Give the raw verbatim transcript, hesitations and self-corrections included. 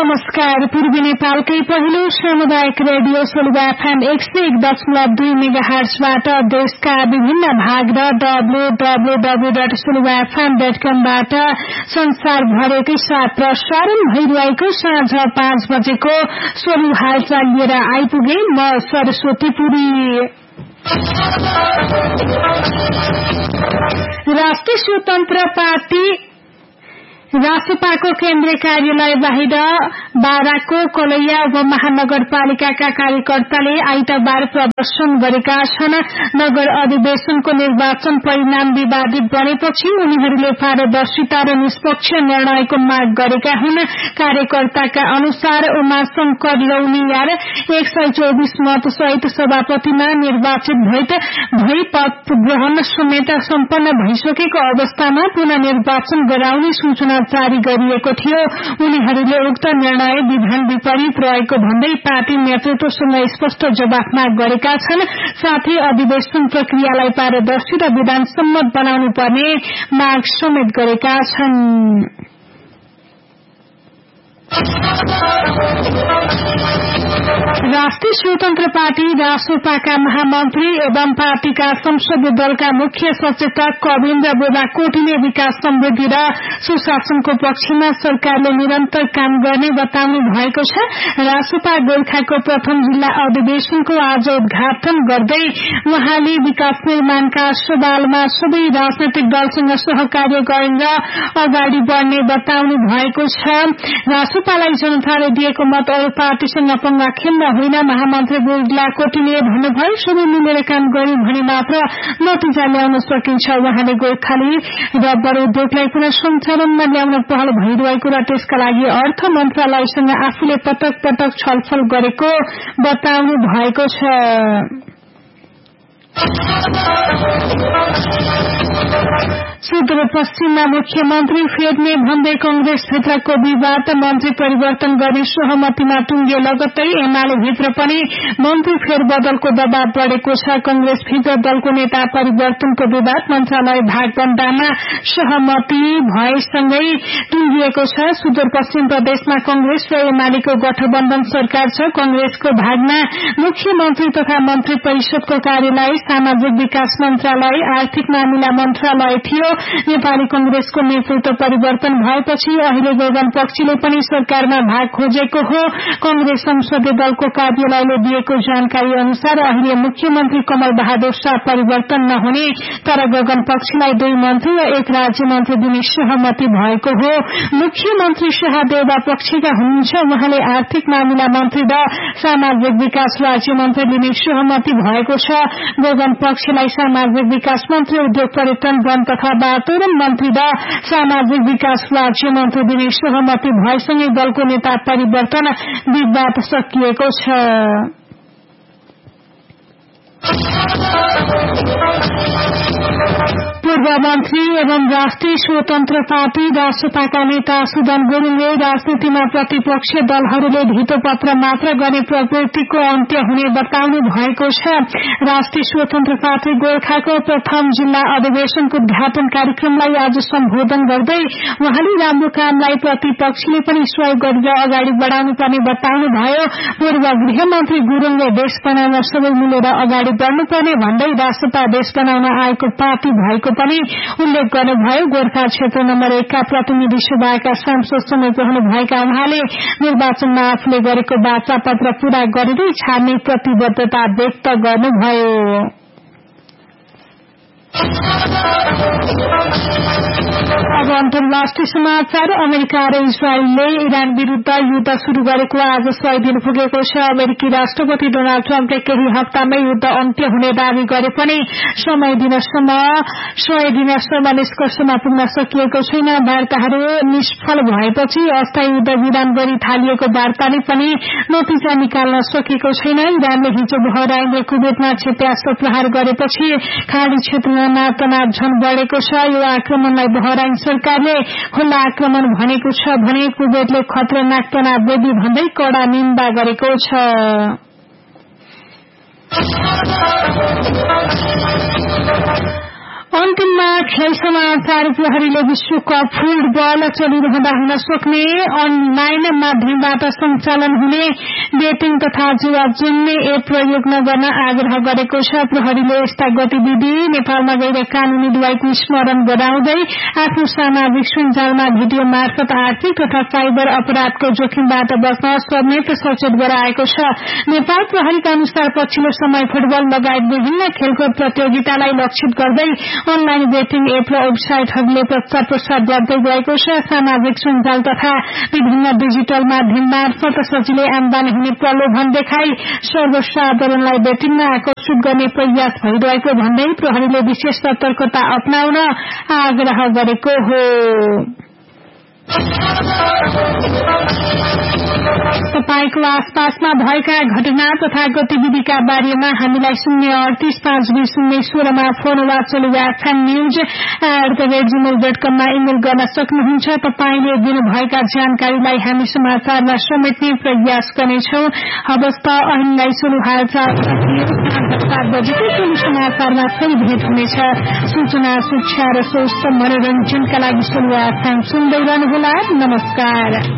नमस्कार। पूर्वी नेपालकै पहिलो सामुदायिक रेडियो सोलुवा एफएम एक सय एक दशमलव दुई मेगाहर्जबाट देशका विभिन्न भाग र W W W dot सोलुवा FM dot कमबाट संसारभरकै साथ प्रसारण भइरहेको साँझ पाँच बजेको सोलु हालचाल लिएर आइपुगे म सरस्वती पुरी। राष्ट्रिय स्वतन्त्र पार्टी रासपाको केन्द्रीय कार्यालय बाहिर बाराको कलैया उपमहानगरपालिकाका कार्यकर्ताले आइतबार प्रदर्शन गरेका छन्। नगर अधिवेशनको निर्वाचन परिणाम विवादित बनेपछि उनीहरूले पारदर्शिता र निष्पक्ष निर्णयको माग गरेका हुन्। कार्यकर्ताका अनुसार उमाशंकर लौनियार एक सय चौबिस मत सहित सभापतिमा निर्वाचित भई पद ग्रहण समेत सम्पन्न भइसकेको अवस्थामा पुनः निर्वाचन गराउने सूचना जारी गरिएको थियो। उनीहरूले उक्त निर्णय विधान विपरीत रहेको भन्दै पार्टी नेतृत्वसँग स्पष्ट जवाफ माग गरेका छन्। साथै अधिवेशन प्रक्रियालाई पारदर्शी र विधानसम्मत बनाउनु पर्ने माग समेत गरेका छन्। राष्ट्रिय स्वतन्त्र पार्टी रासपाका महामन्त्री एवं पार्टीका संसदीय दलका मुख्य सचेतक कविन्द्र बोराकोटीले विकास समृद्धि र सुशासनको पक्षमा सरकारले निरन्तर काम गर्ने बताउनु भएको छ। रासपा गोर्खाको प्रथम जिल्ला अधिवेशनको आज उद्घाटन गर्दै उहाँले विकास निर्माणका सवालमा सबै राजनैतिक दलसँग सहकार्य गरेर अगाडि बढ़ने बताउनु भएको छ। रासपालाई जनताले दिएको मत अरू पार्टीसँग पंगा खेल्न होइन। महामन्त्री बोराकोटीले भन्नुभयो, सबै मिलेर काम गर्यो भने मात्र नतिजा ल्याउन सकिन्छ। उहाँले गोर्खाली रबर उद्योगलाई पुनः सञ्चालनमा ल्याउन पहल भइरहेको र त्यसका लागि अर्थ मन्त्रालयसँग आफूले पटक पटक छलफल गरेको बताउनु भएको छ। सुदूरपश्चिममा मुख्यमन्त्री फेर्ने भन्दै कंग्रेसभित्रको विवाद मन्त्री परिवर्तन गर्ने सहमतिमा टुंगे। लगत्तै एमाले भित्र पनि मन्त्री फेरबदलको दबाव बढ़ेको छ। कंग्रेसभित्र दलको नेता परिवर्तनको विवाद मन्त्रालय भागवण्डामा सहमति भएसँगै टुंगिएको छ। सुदूरपश्चिम प्रदेशमा कंग्रेस र एमालेको गठबन्धन सरकार छ। कंग्रेसको भागमा मुख्यमन्त्री तथा मन्त्री परिषदको कार्यालय सामाजिक विकास मन्त्रालय आर्थिक मामिला मन्त्रालय थियो। नेपाली कंग्रेसको नेतृत्व परिवर्तन भएपछि अहिले गगन पक्षीले पनि सरकारमा भाग खोजेको हो। कंग्रेस संसदीय दलको कार्यालयले दिएको जानकारी अनुसार अहिले मुख्यमन्त्री कमल बहादुर शाह परिवर्तन नहुने तर गगन पक्षीलाई दुई मन्त्री र एक राज्य मन्त्री दिने सहमति भएको हो। मुख्यमन्त्री शाह देउबा पक्षीका हुनुहुन्छ। उहाँले आर्थिक मामिला मन्त्री र सामाजिक विकास राज्य मन्त्री दिने सहमति भएको छ। गगन पक्षीलाई सामाजिक विकास मन्त्री, उद्योग पर्यटन वन तथा वातावरण मन्त्री र सामाजिक विकास राज्य मन्त्री दिने सहमति भएसँगै दलको नेता परिवर्तन विवाद सकिएको छ। पूर्व मन्त्री एवं राष्ट्रिय स्वतन्त्र पार्टी रासपाका नेता सुदन गुरुङले राजनीतिमा प्रतिपक्षी दलहरूले धितोपत्र मात्र गर्ने प्रवृत्तिको अन्त्य हुने बताउनु भएको छ। राष्ट्रिय स्वतन्त्र पार्टी गोर्खाको प्रथम जिल्ला अधिवेशनको उद्घाटन कार्यक्रमलाई आज सम्बोधन गर्दै उहाँले राम्रो कामलाई प्रतिपक्षीले पनि सहयोग गरेर अगाडि बढ़ाउनु पर्ने बताउनु भयो। पूर्व गृहमन्त्री गुरुङले देश बनाउन सबै मिलेर अगाडि बढ़नुपर्ने भन्दै रासपा देश बनाउन आएको पार्टी भएको पनि उल्लेख गर्नुभयो। गोर्खा क्षेत्र नम्बर एक का प्रतिनिधि सभाका सांसद समेत रहनुभएका उहाँले निर्वाचनमा आफूले गरेको वाचा पत्र पूरा गरेरै छाड्ने प्रतिबद्धता व्यक्त गर्नुभयो। अब अन्तर्राष्ट्रिय समाचार। अमेरिका र इजरायलले इरान विरूद्ध युद्ध शुरू गरेको आज सय दिन पुगेको छ। अमेरिकी राष्ट्रपति डोनाल्ड ट्रम्पले केही हप्तामै युद्ध अन्त्य हुने दावी गरे पनि समय दिनसम्म सय दिनसम्म निष्कर्षमा पुग्न सकिएको छैन। वार्ताहरू निष्फल भएपछि अस्थायी युद्ध विराम गरी थालिएको वार्ताले पनि नतिजा निकाल्न सकेको छैन। इरानले हिजो बहराइन र कुवेतमा क्षेप्यास्त्र प्रहार गरेपछि खाडी क्षेत्रमा तनाव झन बढ़ेको छ। यो आक्रमणलाई बहराइन सरकारले खुल्ला आक्रमण भनेको छ भने कुवेतले खतरनाक तनाव वृद्धि भन्दै कड़ा निन्दा गरेको छ। अन्तिममा खेल समाचार। प्रहरीले विश्वकप फुटबल चलिरहँदा हुन सक्ने अनलाइन माध्यमबाट सञ्चालन हुने बेटिङ तथा जुवा जुन्ने एप प्रयोग नगर्न आग्रह गरेको छ। प्रहरीले यस्ता गतिविधि नेपालमा गएर कानूनी दुवाईको स्मरण गराउँदै आफ्नो सामाजिक सञ्जालमा भिडियो मार्फत आर्थिक तथा साइबर अपराधको जोखिमबाट बच्न समेत सचेत गराएको छ। नेपाल प्रहरीका अनुसार पछिल्लो समय फुटबल लगायत विभिन्न खेलकुद प्रतियोगितालाई लक्षित गर्दै अनलाइन बेटिङ एप र वेबसाइटहरूले प्रचार प्रसार गर्दै गएको छ। सामाजिक सञ्जाल तथा विभिन्न डिजिटल माध्यम मार्फत सजिलै आमदानी हुने प्रलोभन देखाई सर्वसाधारणलाई बेटिङमा आकर्षित गर्ने प्रयास भइरहेको भन्दै प्रहरीले विशेष सतर्कता अपनाउन आग्रह गरेको हो। तपाईको आसपासमा भएका घटना तथा गतिविधिका बारेमा हामीलाई शून्य अडतीस पाँच दुई शून्य सोह्रमा फोन वा चलुवा FM news at the rate Gmail dot कममा इमेल गर्न सक्नुहुन्छ। तपाईले दिनुभएका जानकारीलाई हामी समाचारमा समेट्ने प्रयास गर्नेछौं। हवस् त अहिलेलाई सुरु हालचाल सात बजेको सुरु समाचारमा फेरि भेट हुनेछ। सूचना शिक्षा र स्वस्थ मनोरञ्जनका लागि चलुवा एफएम सुन्दै रहनुहोला। नमस्कार।